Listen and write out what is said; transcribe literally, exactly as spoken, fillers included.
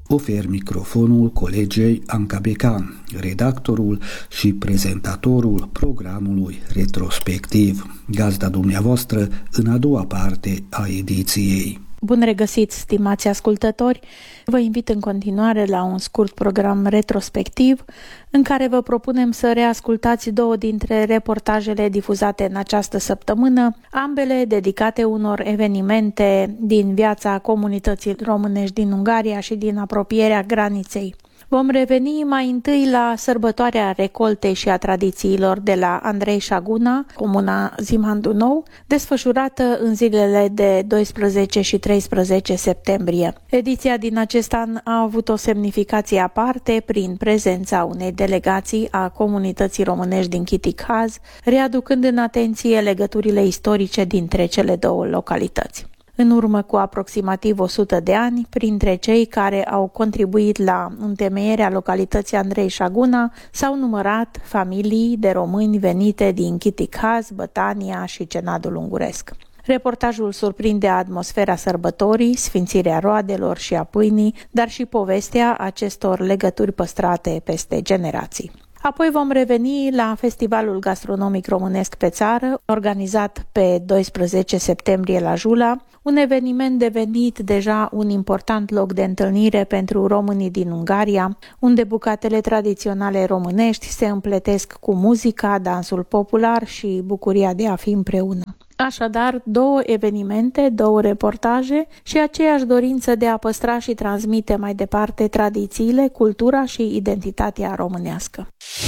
Ofer microfonul colegei Anca Becan, redactorul și prezentatorul programului Retrospectiv, gazda dumneavoastră în a doua parte a ediției. Bun regăsit, stimați ascultători! Vă invit în continuare la un scurt program retrospectiv în care vă propunem să reascultați două dintre reportajele difuzate în această săptămână, ambele dedicate unor evenimente din viața comunității românești din Ungaria și din apropierea graniței. Vom reveni mai întâi la sărbătoarea recoltei și a tradițiilor de la Andrei Șaguna, comuna Zimandu Nou, desfășurată în zilele de doisprezece și treisprezece septembrie. Ediția din acest an a avut o semnificație aparte prin prezența unei delegații a comunității românești din Chitikhaz, readucând în atenție legăturile istorice dintre cele două localități. În urmă cu aproximativ o sută de ani, printre cei care au contribuit la întemeierea localității Andrei Șaguna s-au numărat familii de români venite din Chitikhaz, Bătania și Cenadul Unguresc. Reportajul surprinde atmosfera sărbătorii, sfințirea roadelor și a pâinii, dar și povestea acestor legături păstrate peste generații. Apoi vom reveni la Festivalul Gastronomic Românesc pe Țară, organizat pe doisprezece septembrie la Jula, un eveniment devenit deja un important loc de întâlnire pentru românii din Ungaria, unde bucatele tradiționale românești se împletesc cu muzica, dansul popular și bucuria de a fi împreună. Așadar, două evenimente, două reportaje și aceeași dorință de a păstra și transmite mai departe tradițiile, cultura și identitatea românească.